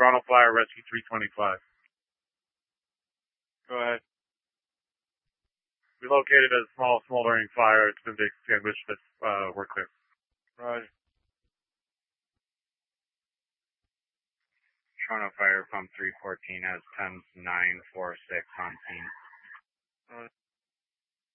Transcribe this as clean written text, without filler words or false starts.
Toronto Fire Rescue 325. Go ahead. We located a small smoldering fire. It's been extinguished, but we're clear. Right. Toronto Fire Pump 314 has 10-946 on scene. Right.